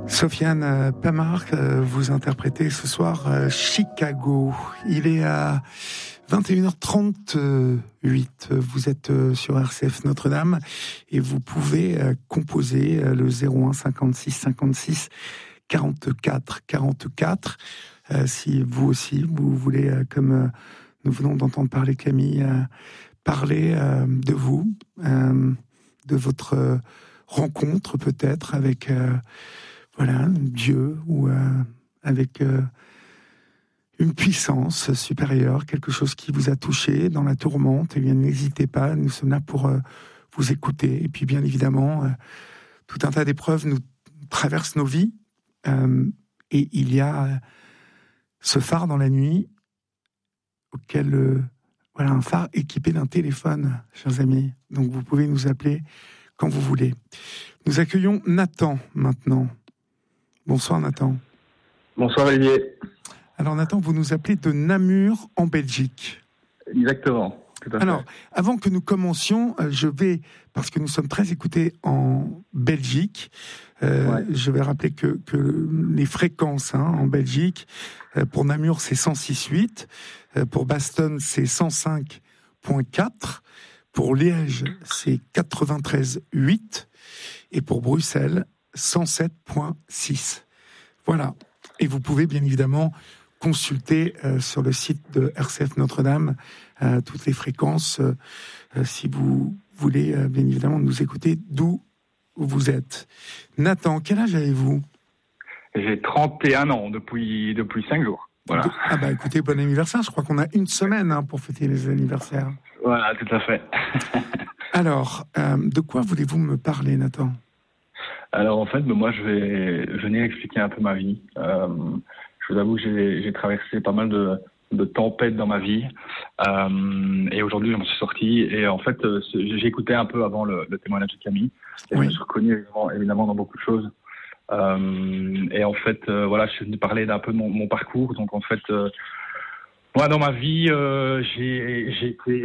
Sofiane Pamar, vous interprétez ce soir Chicago. Il est à 21h38. Vous êtes sur RCF Notre-Dame et vous pouvez composer le 01 56 56 44 44. Si vous aussi, vous voulez, comme nous venons d'entendre parler Camille, parler de vous, de votre rencontre peut-être avec Dieu ou avec une puissance supérieure, quelque chose qui vous a touché dans la tourmente, eh bien n'hésitez pas, nous sommes là pour vous écouter. Et puis bien évidemment, tout un tas d'épreuves nous traversent nos vies, et il y a ce phare dans la nuit, auquel un phare équipé d'un téléphone, chers amis. Donc vous pouvez nous appeler quand vous voulez. Nous accueillons Nathan maintenant. Bonsoir Nathan. Bonsoir Olivier. Alors Nathan, vous nous appelez de Namur en Belgique. Exactement, tout à fait. Alors, avant que nous commencions, parce que nous sommes très écoutés en Belgique, je vais rappeler que les fréquences en Belgique, pour Namur c'est 106.8, pour Bastogne c'est 105.4, pour Liège c'est 93.8 et pour Bruxelles 107.6. Voilà. Et vous pouvez bien évidemment consulter sur le site de RCF Notre-Dame toutes les fréquences si vous voulez bien évidemment nous écouter d'où vous êtes. Nathan, quel âge avez-vous ? J'ai 31 ans depuis 5 jours. Voilà. Écoutez, bon anniversaire. Je crois qu'on a une semaine pour fêter les anniversaires. Voilà, tout à fait. Alors, de quoi voulez-vous me parler, Nathan ? Alors en fait, moi je vais venir expliquer un peu ma vie. Je vous avoue que j'ai traversé pas mal de tempêtes dans ma vie, et aujourd'hui je m'en suis sorti. Et en fait, j'ai écouté un peu avant le témoignage de Camille, et je me suis reconnu évidemment dans beaucoup de choses. Et en fait, je suis venu parler d'un peu de mon parcours. Donc en fait, moi dans ma vie, j'ai été